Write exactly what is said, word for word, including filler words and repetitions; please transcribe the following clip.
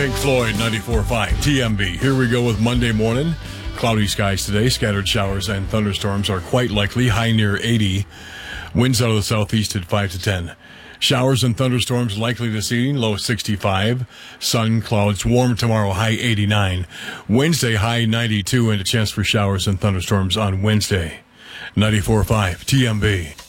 Pink Floyd, ninety-four point five T M B. Here we go with Monday morning. Cloudy skies today. Scattered showers and thunderstorms are quite likely. High near eighty. Winds out of the southeast at five to ten. Showers and thunderstorms likely this evening. Low sixty-five. Sun, clouds, warm tomorrow. High eighty-nine. Wednesday, high ninety-two, and a chance for showers and thunderstorms on Wednesday. ninety-four point five T M B.